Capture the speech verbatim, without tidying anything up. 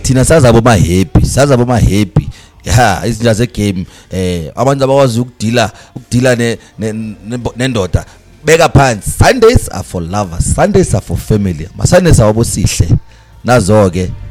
thina sazabo ma happy sazabo ma happy ya izinja ze game eh abantu abakwazi ukudila ukudila ne nendoda beka phansi. Sundays are for lovers, Sundays are for family. Ma Sundays awabo sihle nazo ke